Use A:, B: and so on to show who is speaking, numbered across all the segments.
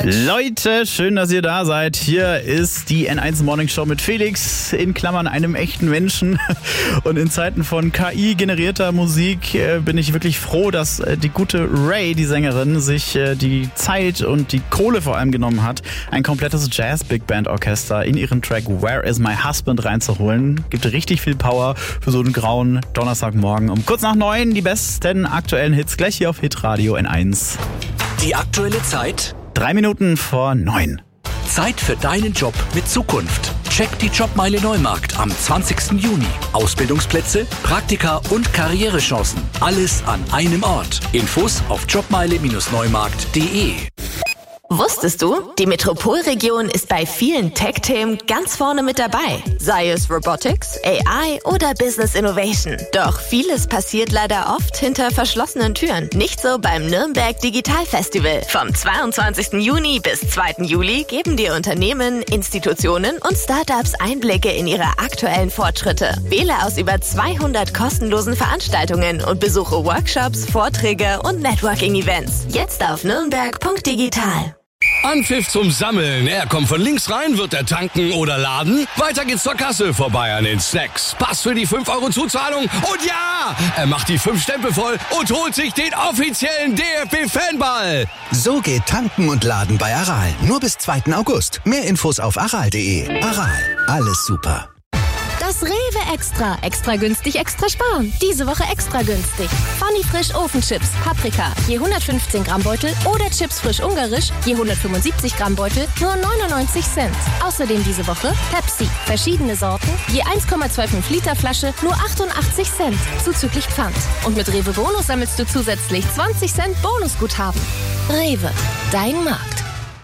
A: Leute, schön, dass ihr da seid. Hier ist die N1 Morning Show mit Felix, in Klammern einem echten Menschen. Und in Zeiten von KI-generierter Musik bin ich wirklich froh, dass die gute Ray, die Sängerin, sich die Zeit und die Kohle vor allem genommen hat, ein komplettes Jazz-Big-Band-Orchester in ihren Track Where is my husband reinzuholen. Gibt richtig viel Power für so einen grauen Donnerstagmorgen. Um kurz nach 9 die besten aktuellen Hits gleich hier auf Hitradio N1.
B: Die aktuelle Zeit?
A: 3 Minuten vor 9.
B: Zeit für deinen Job mit Zukunft. Check die Jobmeile Neumarkt am 20. Juni. Ausbildungsplätze, Praktika und Karrierechancen. Alles an einem Ort. Infos auf jobmeile-neumarkt.de.
C: Wusstest du, die Metropolregion ist bei vielen Tech-Themen ganz vorne mit dabei. Sei es Robotics, AI oder Business Innovation. Doch vieles passiert leider oft hinter verschlossenen Türen. Nicht so beim Nürnberg Digital Festival. Vom 22. Juni bis 2. Juli geben dir Unternehmen, Institutionen und Startups Einblicke in ihre aktuellen Fortschritte. Wähle aus über 200 kostenlosen Veranstaltungen und besuche Workshops, Vorträge und Networking-Events. Jetzt auf nürnberg.digital.
D: Anpfiff zum Sammeln. Er kommt von links rein, wird er tanken oder laden. Weiter geht's zur Kasse, vorbei an den Snacks. Pass für die 5 € Zuzahlung. Und ja, er macht die 5 Stempel voll und holt sich den offiziellen DFB-Fanball.
E: So geht tanken und laden bei Aral. Nur bis 2. August. Mehr Infos auf aral.de. Aral, alles super.
F: Das Rewe Extra. Extra günstig, extra sparen. Diese Woche extra günstig. Funny Frisch Ofenchips, Paprika, je 115 Gramm Beutel oder Chips frisch ungarisch, je 175 Gramm Beutel, nur 99 Cent. Außerdem diese Woche Pepsi, verschiedene Sorten, je 1,25 Liter Flasche, nur 88 Cent, zuzüglich Pfand. Und mit Rewe Bonus sammelst du zusätzlich 20 Cent Bonusguthaben. Rewe, dein Markt.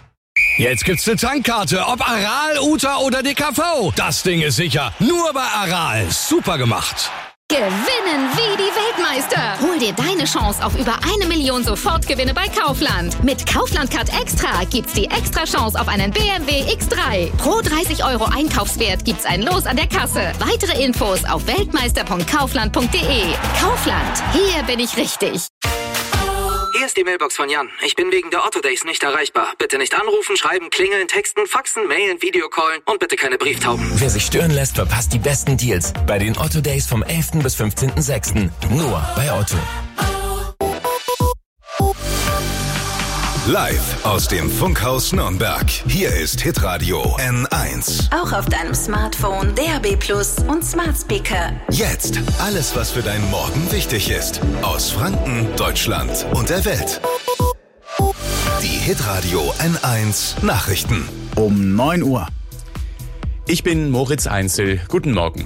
D: Jetzt gibt's eine Tankkarte, ob Aral, Uta oder DKV. Das Ding ist sicher. Nur bei Aral. Super gemacht.
G: Gewinnen wie die Weltmeister. Hol dir deine Chance auf über 1 Million Sofortgewinne bei Kaufland. Mit Kaufland Card Extra gibt's die extra Chance auf einen BMW X3. Pro 30 € Einkaufswert gibt's ein Los an der Kasse. Weitere Infos auf weltmeister.kaufland.de. Kaufland, hier bin ich richtig.
H: Hier ist die Mailbox von Jan. Ich bin wegen der Otto Days nicht erreichbar. Bitte nicht anrufen, schreiben, klingeln, texten, faxen, mailen, Videocallen und bitte keine Brieftauben.
I: Wer sich stören lässt, verpasst die besten Deals bei den Otto Days vom 11. bis 15.06. Nur bei Otto.
J: Live aus dem Funkhaus Nürnberg. Hier ist Hitradio N1.
C: Auch auf deinem Smartphone, DAB+ und Smart Speaker.
J: Jetzt alles, was für deinen Morgen wichtig ist. Aus Franken, Deutschland und der Welt. Die Hitradio N1 Nachrichten.
A: Um 9 Uhr.
K: Ich bin Moritz Einzel. Guten Morgen.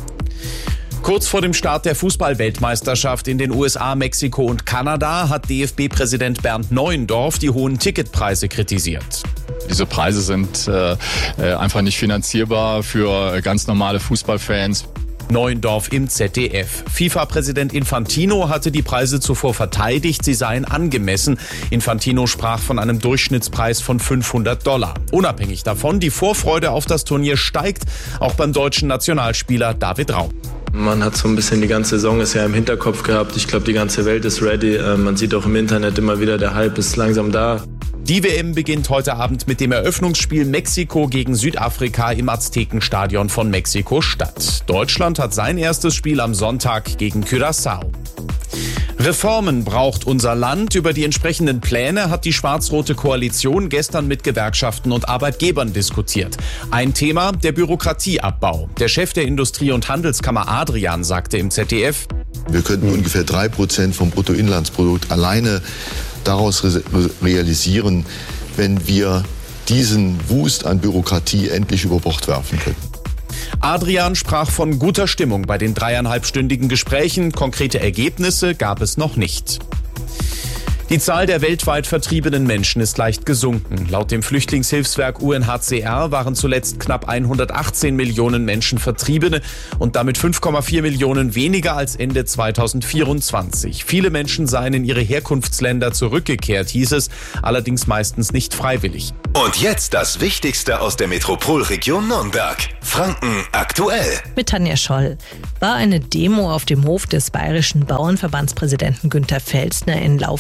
K: Kurz vor dem Start der Fußball-Weltmeisterschaft in den USA, Mexiko und Kanada hat DFB-Präsident Bernd Neuendorf die hohen Ticketpreise kritisiert.
L: Diese Preise sind einfach nicht finanzierbar für ganz normale Fußballfans.
K: Neuendorf im ZDF. FIFA-Präsident Infantino hatte die Preise zuvor verteidigt, sie seien angemessen. Infantino sprach von einem Durchschnittspreis von $500. Unabhängig davon, die Vorfreude auf das Turnier steigt, auch beim deutschen Nationalspieler David Raum.
M: Man hat so ein bisschen die ganze Saison ist ja im Hinterkopf gehabt. Ich glaube, die ganze Welt ist ready. Man sieht auch im Internet immer wieder, der Hype ist langsam da.
K: Die WM beginnt heute Abend mit dem Eröffnungsspiel Mexiko gegen Südafrika im Aztekenstadion von Mexiko-Stadt. Deutschland hat sein erstes Spiel am Sonntag gegen Curaçao. Reformen braucht unser Land. Über die entsprechenden Pläne hat die schwarz-rote Koalition gestern mit Gewerkschaften und Arbeitgebern diskutiert. Ein Thema, der Bürokratieabbau. Der Chef der Industrie- und Handelskammer Adrian sagte im ZDF:
N: Wir könnten ungefähr 3% vom Bruttoinlandsprodukt alleine daraus realisieren, wenn wir diesen Wust an Bürokratie endlich über Bord werfen können.
K: Adrian sprach von guter Stimmung bei den 3,5-stündigen Gesprächen. Konkrete Ergebnisse gab es noch nicht. Die Zahl der weltweit vertriebenen Menschen ist leicht gesunken. Laut dem Flüchtlingshilfswerk UNHCR waren zuletzt knapp 118 Millionen Menschen Vertriebene und damit 5,4 Millionen weniger als Ende 2024. Viele Menschen seien in ihre Herkunftsländer zurückgekehrt, hieß es, allerdings meistens nicht freiwillig.
J: Und jetzt das Wichtigste aus der Metropolregion Nürnberg. Franken aktuell.
O: Mit Tanja Scholl. War eine Demo auf dem Hof des bayerischen Bauernverbandspräsidenten Günter Pfälzner in Laufrech.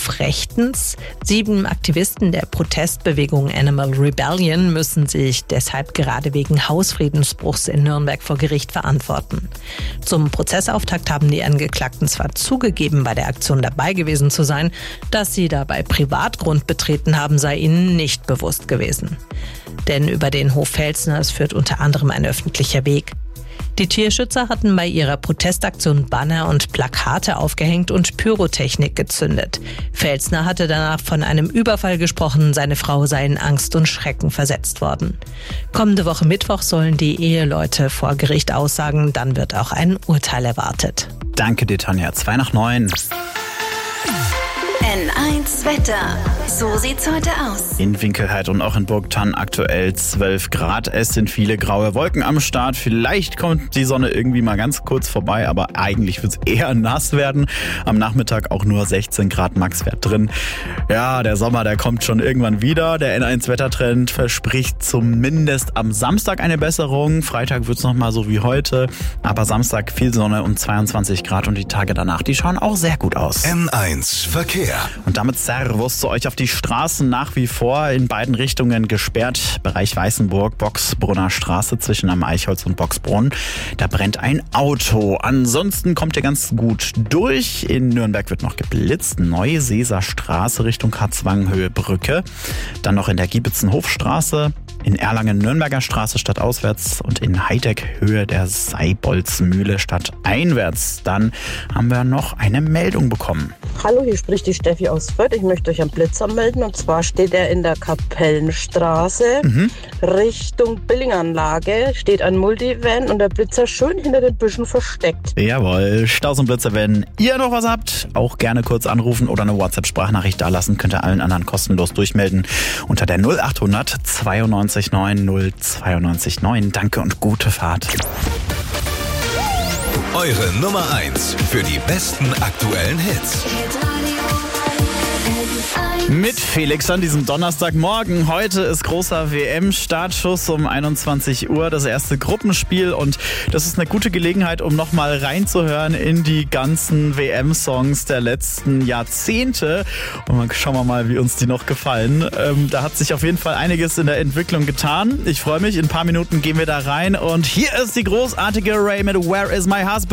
O: rechtens. 7 Aktivisten der Protestbewegung Animal Rebellion müssen sich deshalb gerade wegen Hausfriedensbruchs in Nürnberg vor Gericht verantworten. Zum Prozessauftakt haben die Angeklagten zwar zugegeben, bei der Aktion dabei gewesen zu sein, dass sie dabei Privatgrund betreten haben, sei ihnen nicht bewusst gewesen. Denn über den Hof Felsners führt unter anderem ein öffentlicher Weg. Die Tierschützer hatten bei ihrer Protestaktion Banner und Plakate aufgehängt und Pyrotechnik gezündet. Felsner hatte danach von einem Überfall gesprochen, seine Frau sei in Angst und Schrecken versetzt worden. Kommende Woche Mittwoch sollen die Eheleute vor Gericht aussagen, dann wird auch ein Urteil erwartet.
A: Danke dir, Tanja. 8:02.
C: N1 Wetter. So sieht's heute aus.
A: In Winkelheit und auch in Burgthann aktuell 12 Grad. Es sind viele graue Wolken am Start. Vielleicht kommt die Sonne irgendwie mal ganz kurz vorbei, aber eigentlich wird es eher nass werden. Am Nachmittag auch nur 16 Grad Maxwert drin. Ja, der Sommer, der kommt schon irgendwann wieder. Der N1 Wettertrend verspricht zumindest am Samstag eine Besserung. Freitag wird's noch mal so wie heute. Aber Samstag viel Sonne und 22 Grad und die Tage danach, die schauen auch sehr gut aus.
J: N1 Verkehr.
A: Und damit Servus zu euch auf die Straßen, nach wie vor in beiden Richtungen gesperrt. Bereich Weißenburg, Boxbrunner Straße zwischen am Eichholz und Boxbrunn. Da brennt ein Auto. Ansonsten kommt ihr ganz gut durch. In Nürnberg wird noch geblitzt. Neuseeser Straße Richtung Katzwangenhöhe Brücke. Dann noch in der Giebitzenhofstraße. In Erlangen Nürnberger Straße stadtauswärts und in Heideck Höhe der Seibolzmühle stadteinwärts. Dann haben wir noch eine Meldung bekommen.
P: Hallo, hier spricht die Steffi aus Fürth. Ich möchte euch einen Blitzer melden. Und zwar steht er in der Kapellenstraße Richtung Billinganlage. Steht ein Multivan und der Blitzer schön hinter den Büschen versteckt.
A: Jawohl, Staus und Blitzer, wenn ihr noch was habt, auch gerne kurz anrufen oder eine WhatsApp-Sprachnachricht dalassen. Könnt ihr allen anderen kostenlos durchmelden unter der 0800 92 9 092 9. Danke und gute Fahrt.
J: Eure Nummer 1 für die besten aktuellen Hits.
A: Mit Felix an diesem Donnerstagmorgen. Heute ist großer WM-Startschuss um 21 Uhr, das erste Gruppenspiel. Und das ist eine gute Gelegenheit, um nochmal reinzuhören in die ganzen WM-Songs der letzten Jahrzehnte. Und dann schauen wir mal, wie uns die noch gefallen. Da hat sich auf jeden Fall einiges in der Entwicklung getan. Ich freue mich, in ein paar Minuten gehen wir da rein. Und hier ist die großartige Ray mit Where is my husband?